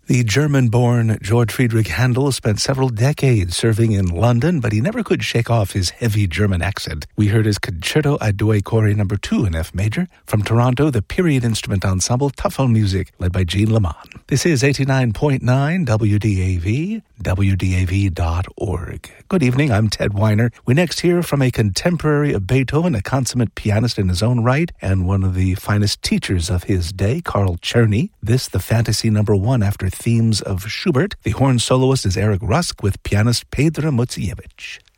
The German-born George Friedrich Handel spent several decades serving in London, but he never could shake off his heavy German accent. We heard his Concerto a Due Cori No. 2 in F major. From Toronto, the period instrument ensemble Tuffle Music, led by Jean Lamont. This is 89.9 WDAV, WDAV.org. Good evening, I'm Ted Weiner. We next hear from a contemporary of Beethoven, a consummate pianist in his own right, and one of the finest teachers of his day, Carl Czerny. This, the Fantasy No. 1 after themes of Schubert. The horn soloist is Eric Rusk with pianist Pedro Mutsiewicz.